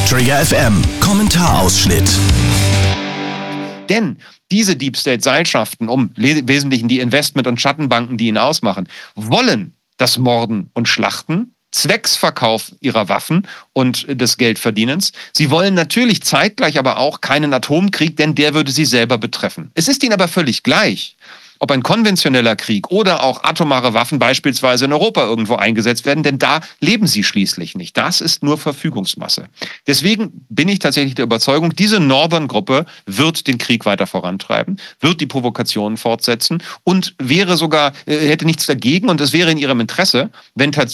Trigger FM Kommentarausschnitt. Denn diese Deep State-Seilschaften, im Wesentlichen die Investment- und Schattenbanken, die ihn ausmachen, wollen das Morden und Schlachten, zwecks Verkauf ihrer Waffen und des Geldverdienens. Sie wollen natürlich zeitgleich aber auch keinen Atomkrieg, denn der würde sie selber betreffen. Es ist ihnen aber völlig gleich, ob ein konventioneller Krieg oder auch atomare Waffen beispielsweise in Europa irgendwo eingesetzt werden, denn da leben sie schließlich nicht. Das ist nur Verfügungsmasse. Deswegen bin ich tatsächlich der Überzeugung, diese Northern-Gruppe wird den Krieg weiter vorantreiben, wird die Provokationen fortsetzen und wäre sogar, hätte nichts dagegen und es wäre in ihrem Interesse, wenn tatsächlich